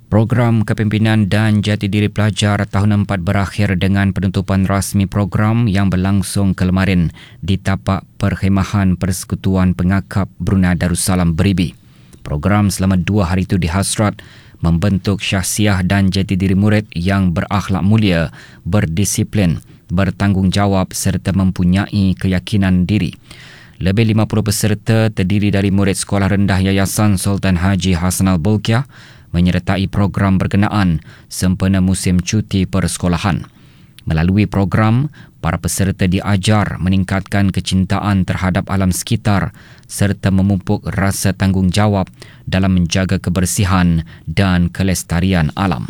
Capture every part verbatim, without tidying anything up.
Program Kepimpinan dan Jati Diri Pelajar tahun empat berakhir dengan penutupan rasmi program yang berlangsung kemarin di tapak Perkhemahan Persekutuan Pengakap Brunei Darussalam Beribi. Program selama dua hari itu dihasrat membentuk syahsiah dan jati diri murid yang berakhlak mulia, berdisiplin, bertanggungjawab serta mempunyai keyakinan diri. Lebih lima puluh peserta terdiri dari murid Sekolah Rendah Yayasan Sultan Haji Hassanal Bolkiah menyertai program berkenaan sempena musim cuti persekolahan. Melalui program, para peserta diajar meningkatkan kecintaan terhadap alam sekitar serta memupuk rasa tanggungjawab dalam menjaga kebersihan dan kelestarian alam.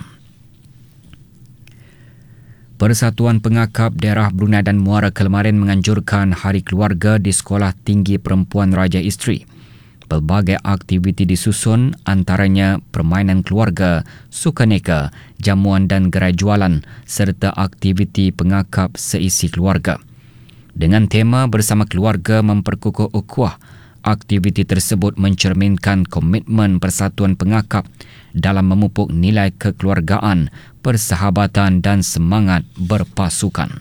Persatuan Pengakap Daerah Brunei dan Muara kemarin menganjurkan Hari Keluarga di Sekolah Tinggi Perempuan Raja Isteri. Pelbagai aktiviti disusun, antaranya permainan keluarga, sukaneka, jamuan dan gerai jualan serta aktiviti pengakap seisi keluarga. Dengan tema Bersama Keluarga Memperkukuh Ukhuwah, aktiviti tersebut mencerminkan komitmen Persatuan Pengakap dalam memupuk nilai kekeluargaan, persahabatan dan semangat berpasukan.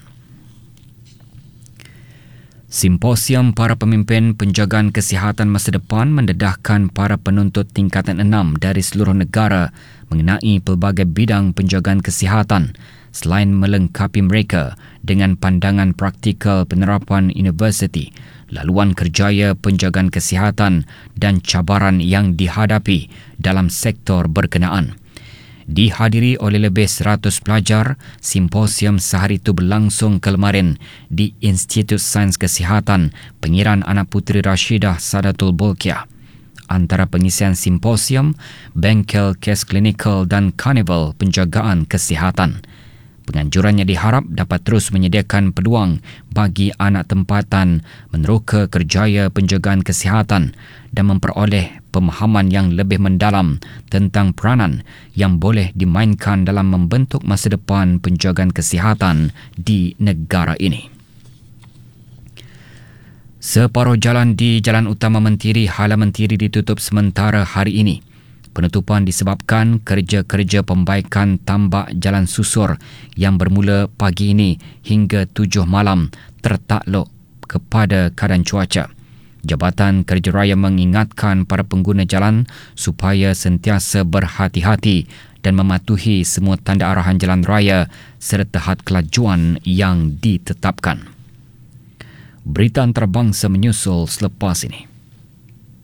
Simposium Para Pemimpin Penjagaan Kesihatan Masa Depan mendedahkan para penuntut tingkatan enam dari seluruh negara mengenai pelbagai bidang penjagaan kesihatan selain melengkapi mereka dengan pandangan praktikal penerapan universiti, laluan kerjaya penjagaan kesihatan dan cabaran yang dihadapi dalam sektor berkenaan. Dihadiri oleh lebih seratus pelajar, simposium sehari itu berlangsung kemarin di Institut Sains Kesihatan Pengiran Anak Puteri Rashidah Sadatul Bolkiah. Antara pengisian simposium, bengkel kes klinikal dan karnival penjagaan kesihatan. Penganjurannya diharap dapat terus menyediakan peluang bagi anak tempatan meneroka kerjaya penjagaan kesihatan dan memperoleh pemahaman yang lebih mendalam tentang peranan yang boleh dimainkan dalam membentuk masa depan penjagaan kesihatan di negara ini. Separuh jalan di Jalan Utama Mentiri Hala Mentiri ditutup sementara hari ini. Penutupan disebabkan kerja-kerja pembaikan tambak jalan susur yang bermula pagi ini hingga tujuh malam tertakluk kepada keadaan cuaca. Jabatan Kerja Raya mengingatkan para pengguna jalan supaya sentiasa berhati-hati dan mematuhi semua tanda arahan jalan raya serta had kelajuan yang ditetapkan. Berita antarabangsa menyusul selepas ini.